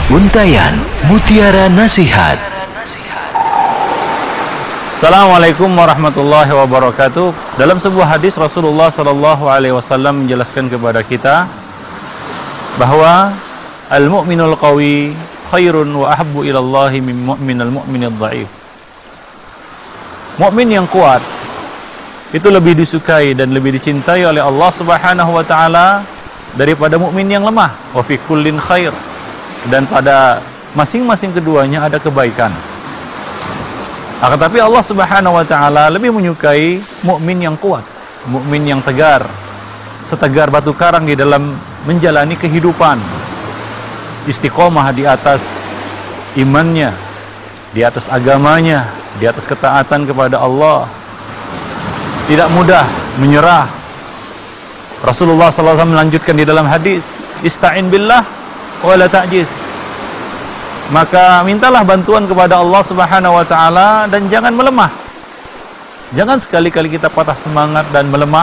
Untayan Mutiara Nasihat. Assalamualaikum warahmatullahi wabarakatuh. Dalam sebuah hadis Rasulullah sallallahu alaihi wasallam menjelaskan kepada kita bahwa al-mu'minul qawi khairun wa ahabbu ila Allah min mu'minil mu'minid dhaif. Mukmin yang kuat itu lebih disukai dan lebih dicintai oleh Allah Subhanahu wa taala daripada mukmin yang lemah. Wa fi kullin khair. Dan pada masing-masing keduanya ada kebaikan. Akan tapi Allah Subhanahu wa taala lebih menyukai mukmin yang kuat, mukmin yang tegar, setegar batu karang di dalam menjalani kehidupan. Istiqomah di atas imannya, di atas agamanya, di atas ketaatan kepada Allah. Tidak mudah menyerah. Rasulullah SAW melanjutkan di dalam hadis, Ista'in billah wa la ta'jiz. Maka mintalah bantuan kepada Allah Subhanahu wa taala dan jangan melemah. Jangan sekali-kali kita patah semangat dan melemah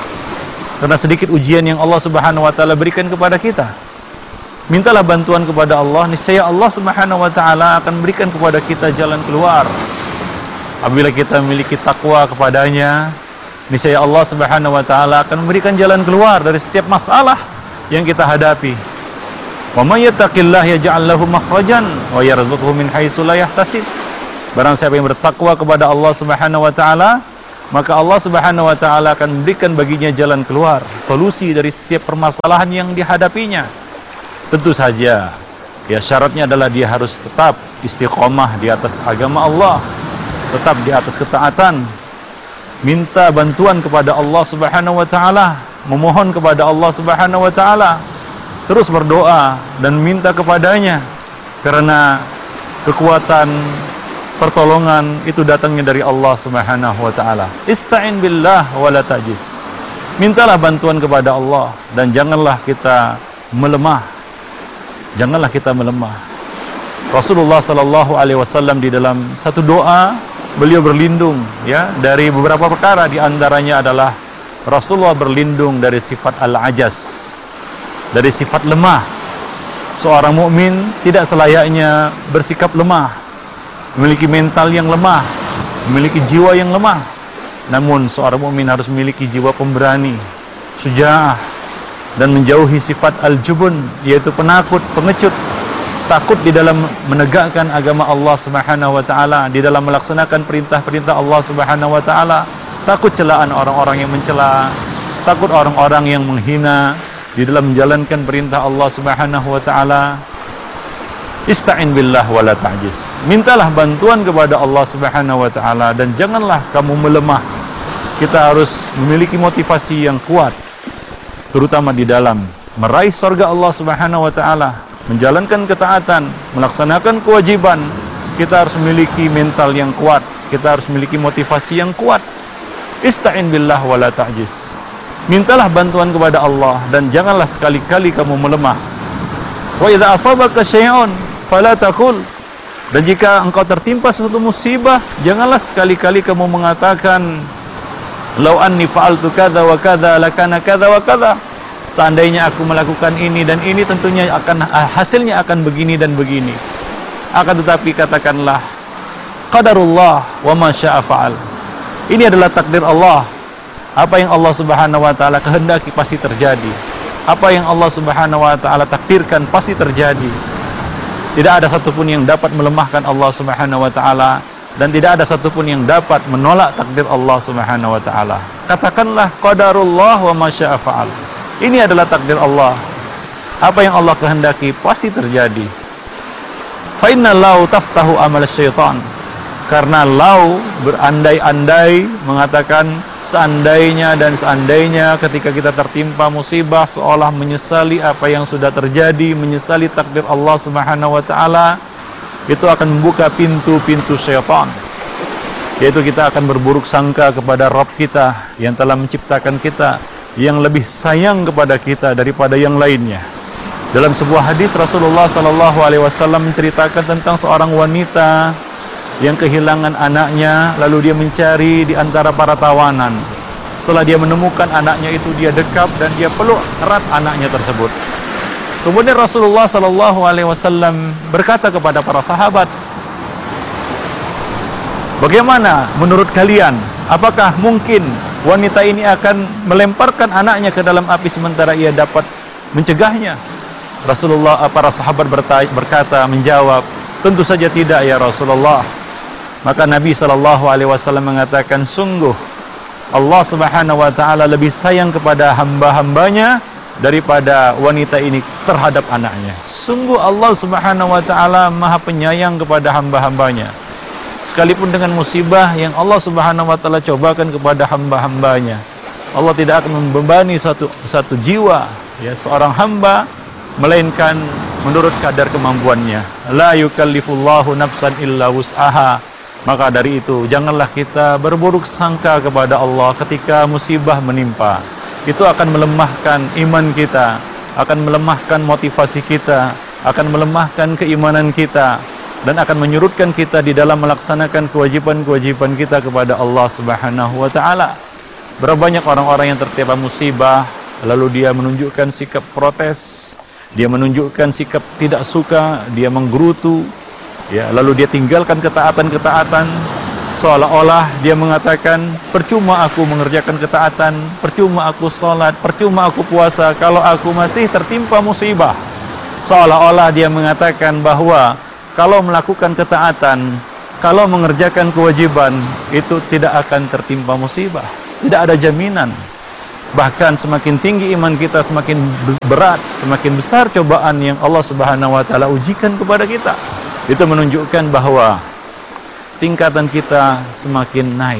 karena sedikit ujian yang Allah Subhanahu wa taala berikan kepada kita. Mintalah bantuan kepada Allah, niscaya Allah Subhanahu wa taala akan berikan kepada kita jalan keluar. Apabila kita memiliki takwa kepadanya, niscaya Allah Subhanahu wa taala akan memberikan jalan keluar dari setiap masalah yang kita hadapi. Wa may yattaqillaha yaj'al lahu makhrajan wa yarzuqhu min haitsu la yahtasib. Barang siapa yang bertakwa kepada Allah Subhanahu wa taala, maka Allah Subhanahu wa taala akan memberikan baginya jalan keluar, solusi dari setiap permasalahan yang dihadapinya. Tentu saja, ya syaratnya adalah dia harus tetap istiqomah di atas agama Allah, tetap di atas ketaatan, minta bantuan kepada Allah Subhanahu wa taala, memohon kepada Allah Subhanahu wa taala, terus berdoa dan minta kepadanya, karena kekuatan pertolongan itu datangnya dari Allah Subhanahu wa taala. Ista'in billah wa la ta'jiz. Mintalah bantuan kepada Allah dan janganlah kita melemah. Janganlah kita melemah. Rasulullah sallallahu alaihi wasallam di dalam satu doa beliau berlindung ya dari beberapa perkara, di antaranya adalah Rasulullah berlindung dari sifat al-ajaz, dari sifat lemah. Seorang mukmin tidak selayaknya bersikap lemah, memiliki mental yang lemah, memiliki jiwa yang lemah. Namun seorang mukmin harus memiliki jiwa pemberani, syuja'ah, dan menjauhi sifat al-jubun, yaitu penakut, pengecut, takut di dalam menegakkan agama Allah Subhanahu wa taala, di dalam melaksanakan perintah-perintah Allah Subhanahu wa taala, takut celaan orang-orang yang mencela, takut orang-orang yang menghina di dalam menjalankan perintah Allah Subhanahu wa taala. Ista'in billah wa la ta'jiz. Mintalah bantuan kepada Allah Subhanahu wa taala dan janganlah kamu melemah. Kita harus memiliki motivasi yang kuat, terutama di dalam meraih surga Allah Subhanahu wa taala, menjalankan ketaatan, melaksanakan kewajiban. Kita harus memiliki mental yang kuat, kita harus memiliki motivasi yang kuat. Ista'in billah wa la ta'jiz. Mintalah bantuan kepada Allah dan janganlah sekali-kali kamu melemah. Wa idza asabaka syai'un fala taqul. Dan jika engkau tertimpa suatu musibah, janganlah sekali-kali kamu mengatakan lau anni fa'altu kadza wa kadza lakana kadza wa kadza. Seandainya aku melakukan ini dan ini, tentunya akan hasilnya akan begini dan begini. Akan tetapi katakanlah qadarullah wa ma syaa fa'al. Ini adalah takdir Allah. Apa yang Allah Subhanahu wa taala kehendaki pasti terjadi. Apa yang Allah Subhanahu wa taala takdirkan pasti terjadi. Tidak ada satupun yang dapat melemahkan Allah Subhanahu wa taala dan tidak ada satupun yang dapat menolak takdir Allah Subhanahu wa taala. Katakanlah qadarullah wa ma syaa fa'al. Ini adalah takdir Allah. Apa yang Allah kehendaki pasti terjadi. Fa inna lau taftahu amal syaitan. Karena lau berandai-andai, mengatakan seandainya dan seandainya, ketika kita tertimpa musibah seolah menyesali apa yang sudah terjadi, menyesali takdir Allah Subhanahu wa taala, itu akan membuka pintu-pintu syaitan. Yaitu kita akan berburuk sangka kepada Rabb kita yang telah menciptakan kita, yang lebih sayang kepada kita daripada yang lainnya. Dalam sebuah hadis Rasulullah sallallahu alaihi wasallam menceritakan tentang seorang wanita yang kehilangan anaknya, lalu dia mencari di antara para tawanan. Setelah dia menemukan anaknya itu, dia dekap dan dia peluk erat anaknya tersebut. Kemudian Rasulullah sallallahu alaihi wasallam berkata kepada para sahabat, "Bagaimana menurut kalian? Apakah mungkin wanita ini akan melemparkan anaknya ke dalam api sementara ia dapat mencegahnya?" Para sahabat berkata, menjawab, "Tentu saja tidak ya Rasulullah." Maka Nabi sallallahu alaihi wasallam mengatakan, "Sungguh Allah Subhanahu wa taala lebih sayang kepada hamba-hambanya daripada wanita ini terhadap anaknya." Sungguh Allah Subhanahu wa taala Maha Penyayang kepada hamba-hambanya. Sekalipun dengan musibah yang Allah Subhanahu wa taala cobakan kepada hamba-hambanya, Allah tidak akan membebani satu jiwa, ya, seorang hamba, melainkan menurut kadar kemampuannya. La yukallifullahu nafsan illa wus'aha. Maka dari itu, janganlah kita berburuk sangka kepada Allah ketika musibah menimpa. Itu akan melemahkan iman kita, akan melemahkan motivasi kita, akan melemahkan keimanan kita, dan akan menyurutkan kita di dalam melaksanakan kewajiban-kewajiban kita kepada Allah Subhanahu wa taala. Berapa banyak orang-orang yang tertimpa musibah, lalu dia menunjukkan sikap protes, dia menunjukkan sikap tidak suka, dia menggerutu, ya, lalu dia tinggalkan ketaatan-ketaatan, seolah-olah dia mengatakan, percuma aku mengerjakan ketaatan, percuma aku sholat, percuma aku puasa kalau aku masih tertimpa musibah. Seolah-olah dia mengatakan bahwa kalau melakukan ketaatan, kalau mengerjakan kewajiban, itu tidak akan tertimpa musibah. Tidak ada jaminan. Bahkan semakin tinggi iman kita, semakin berat, semakin besar cobaan yang Allah Subhanahu wa taala ujikan kepada kita. Itu menunjukkan bahwa tingkatan kita semakin naik.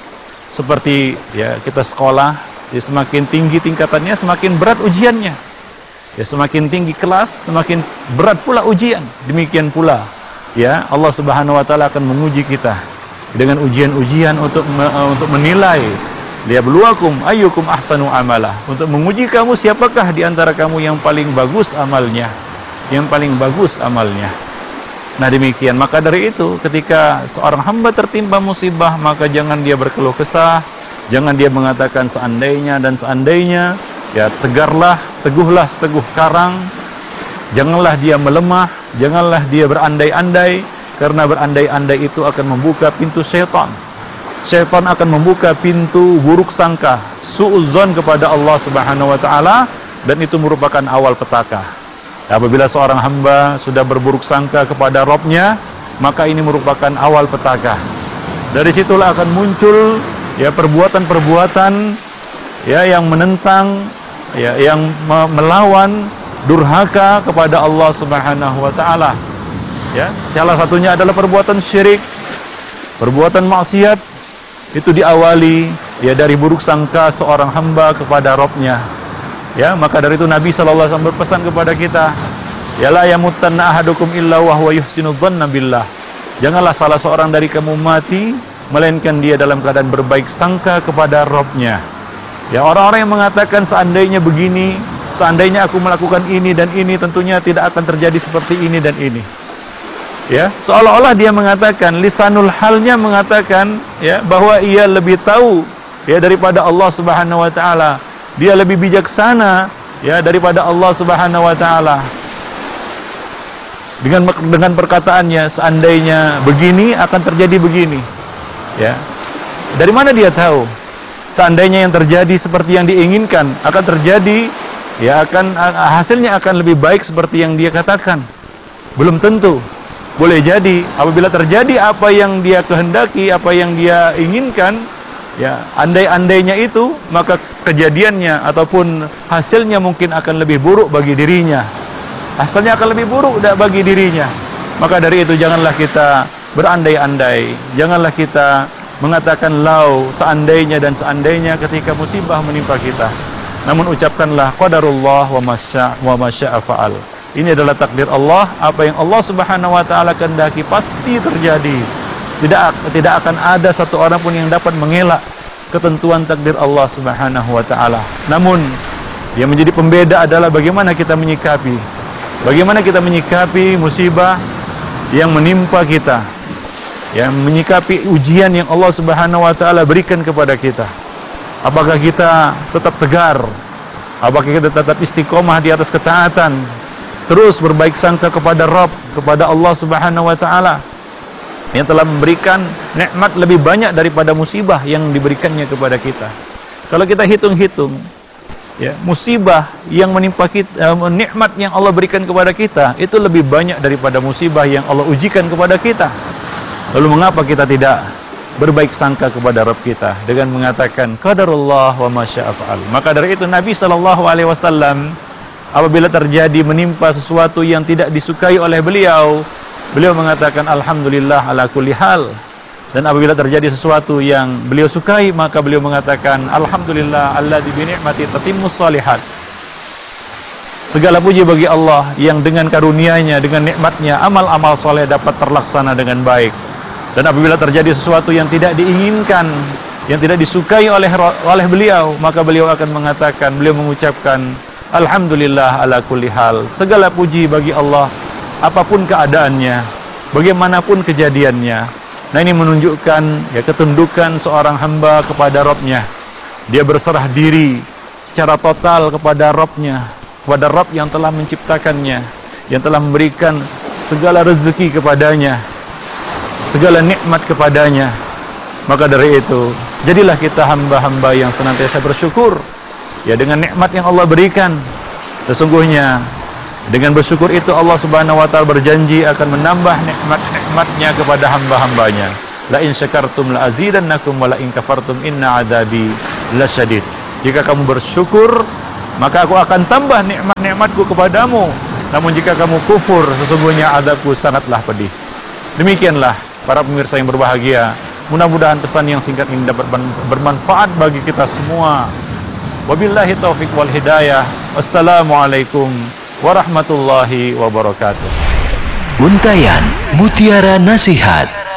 Seperti ya kita sekolah, ya, semakin tinggi tingkatannya, semakin berat ujiannya. Ya, semakin tinggi kelas, semakin berat pula ujian. Demikian pula, ya, Allah Subhanahu wa taala akan menguji kita dengan ujian-ujian untuk menilai, liyabluwakum ayyukum ahsanu amala, untuk menguji kamu siapakah di antara kamu yang paling bagus amalnya, yang paling bagus amalnya. Nah, demikian, maka dari itu ketika seorang hamba tertimpa musibah, maka jangan dia berkeluh kesah, jangan dia mengatakan seandainya dan seandainya. Ya, tegarlah, teguhlah seteguh karang. Janganlah dia melemah, janganlah dia berandai-andai, karena berandai-andai itu akan membuka pintu syaitan. Syaitan akan membuka pintu buruk sangka, suudzon kepada Allah Subhanahu wa taala, dan itu merupakan awal petaka. Apabila seorang hamba sudah berburuk sangka kepada Rabb-nya, maka ini merupakan awal petaka. Dari situlah akan muncul ya perbuatan-perbuatan ya yang menentang, ya, yang melawan, durhaka kepada Allah Subhanahu wa taala. Ya, salah satunya adalah perbuatan syirik, perbuatan maksiat. Itu diawali ya dari buruk sangka seorang hamba kepada Rabb-nya. Ya, maka dari itu Nabi sallallahu alaihi wasallam berpesan kepada kita, ya la yamutanna ahadukum illa wa huwa yuhsinu dzanna billah. Janganlah salah seorang dari kamu mati melainkan dia dalam keadaan berbaik sangka kepada Rabb-nya. Ya, orang-orang yang mengatakan seandainya begini, seandainya aku melakukan ini dan ini, tentunya tidak akan terjadi seperti ini dan ini. Ya, seolah-olah dia mengatakan, lisanul halnya mengatakan ya bahwa ia lebih tahu ya daripada Allah Subhanahu wa taala. Dia lebih bijaksana ya daripada Allah Subhanahu wa taala. Dengan perkataannya seandainya begini akan terjadi begini. Ya. Dari mana dia tahu? Seandainya yang terjadi seperti yang diinginkan akan terjadi, ya akan hasilnya akan lebih baik seperti yang dia katakan. Belum tentu. Boleh jadi apabila terjadi apa yang dia kehendaki, apa yang dia inginkan, ya andai-andainya itu, maka kejadiannya ataupun hasilnya mungkin akan lebih buruk bagi dirinya. Hasilnya akan lebih buruk bagi dirinya. Maka dari itu janganlah kita berandai-andai, janganlah kita mengatakan lau, seandainya dan seandainya ketika musibah menimpa kita. Namun ucapkanlah qadarullah wa masya'a fa'al. Ini adalah takdir Allah, apa yang Allah Subhanahu wa taala kehendaki pasti terjadi. Tidak akan ada satu orang pun yang dapat mengelak ketentuan takdir Allah Subhanahu wa taala. Namun yang menjadi pembeda adalah bagaimana kita menyikapi. Bagaimana kita menyikapi musibah yang menimpa kita. Yang menyikapi ujian yang Allah Subhanahu wa taala berikan kepada kita. Apakah kita tetap tegar? Apakah kita tetap istiqomah di atas ketaatan? terus berbaik sangka kepada Rabb, kepada Allah Subhanahu wa taala yang telah memberikan nikmat lebih banyak daripada musibah yang diberikannya kepada kita. Kalau kita hitung-hitung, ya, musibah yang menimpa kita, nikmat yang Allah berikan kepada kita itu lebih banyak daripada musibah yang Allah ujikan kepada kita. Lalu mengapa kita tidak berbaik sangka kepada Rabb kita dengan mengatakan qadarullah wa masya'a fa'al? Maka dari itu Nabi SAW apabila terjadi menimpa sesuatu yang tidak disukai oleh beliau, beliau mengatakan alhamdulillah ala kulli hal. Dan apabila terjadi sesuatu yang beliau sukai, maka beliau mengatakan alhamdulillah alladzi bi ni'mati tatimmus shalihat. Segala puji bagi Allah yang dengan karunia-Nya, dengan nikmat-Nya, amal-amal soleh dapat terlaksana dengan baik. Dan apabila terjadi sesuatu yang tidak diinginkan, yang tidak disukai oleh beliau, maka beliau akan mengatakan, beliau mengucapkan alhamdulillah ala kulli hal. Segala puji bagi Allah apapun keadaannya, bagaimanapun kejadiannya. Nah, ini menunjukkan ya ketundukan seorang hamba kepada Rabb-nya. Dia berserah diri secara total kepada Rabb-nya, kepada Rabb yang telah menciptakannya, yang telah memberikan segala rezeki kepadanya, segala nikmat kepadanya. Maka dari itu, jadilah kita hamba-hamba yang senantiasa bersyukur ya dengan nikmat yang Allah berikan. Sesungguhnya dengan bersyukur itu Allah Subhanahu wa taala berjanji akan menambah nikmat-nikmatnya kepada hamba-hambanya. La in syakartum la azidannakum wa la in kafartum inna adzabi lasyadid. Jika kamu bersyukur, maka aku akan tambah nikmat-nikmatku kepadamu. Namun jika kamu kufur, sesungguhnya azabku sangatlah pedih. Demikianlah para pemirsa yang berbahagia. Mudah-mudahan pesan yang singkat ini dapat bermanfaat bagi kita semua. Wabillahi taufiq wal hidayah. Wassalamualaikum warahmatullahi wabarakatuh. Untayan Mutiara Nasihat.